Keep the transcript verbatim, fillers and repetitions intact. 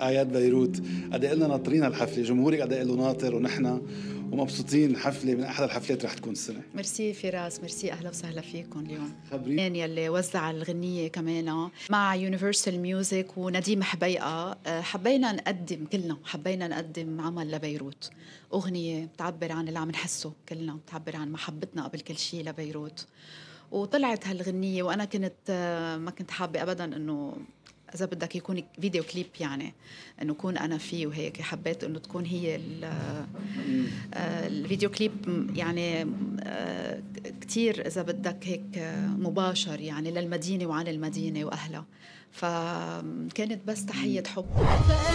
أعياد بيروت. قد إيه لنا ناطرين الحفلة، جمهورك قد إيه له ناطر، ونحن ومبسوطين. حفلة من أحلى الحفلات رح تكون السنة. ميرسي فراس، ميرسي، أهلا وسهلا فيكم اليوم. خبرينا. كمان يلي وزع الغنية كمان مع يونيفرسال ميوزك ونديم حبيقة. آه، حبينا نقدم كلنا، حبينا نقدم عمل لبيروت، أغنية بتعبر عن اللي عم نحسه كلنا، بتعبر عن محبتنا قبل كل شيء لبيروت. وطلعت هالغنية وأنا كنت آه، ما كنت حابة أبدا أنه إذا بدك يكون فيديو كليب، يعني إنه كون أنا فيه وهيك. حبيت إنه تكون هي ال- آه، الفيديو كليب م- يعني آه، كتير إذا بدك هيك آه، مباشر، يعني للمدينة وعن المدينة وأهلها. فكانت بس تحية حب.